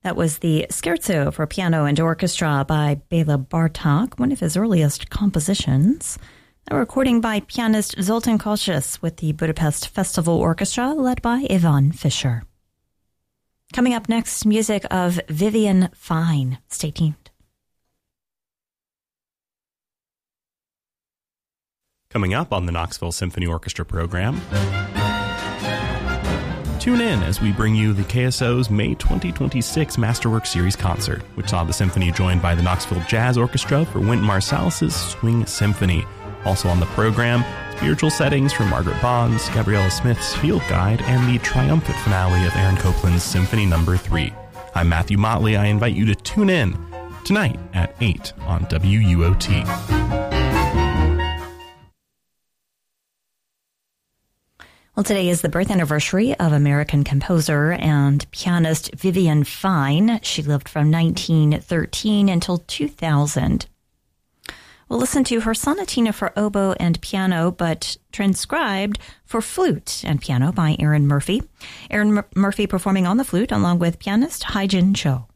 That was the Scherzo for Piano and Orchestra by Bela Bartok, one of his earliest compositions. A recording by pianist Zoltan Kocsis with the Budapest Festival Orchestra, led by Ivan Fischer. Coming up next, music of Vivian Fine. Stay tuned. Coming up on the Knoxville Symphony Orchestra program, tune in as we bring you the KSO's May 2026 Masterwork Series concert, which saw the symphony joined by the Knoxville Jazz Orchestra for Wynton Marsalis' Swing Symphony. Also on the program, spiritual settings from Margaret Bond's, Gabriella Smith's Field Guide, and the triumphant finale of Aaron Copland's Symphony No. 3. I'm Matthew Motley. I invite you to tune in tonight at 8 on WUOT. Well, today is the birth anniversary of American composer and pianist Vivian Fine. She lived from 1913 until 2000. We'll listen to her sonatina for oboe and piano, but transcribed for flute and piano by Aaron Murphy. Aaron Murphy performing on the flute along with pianist Haijin Cho.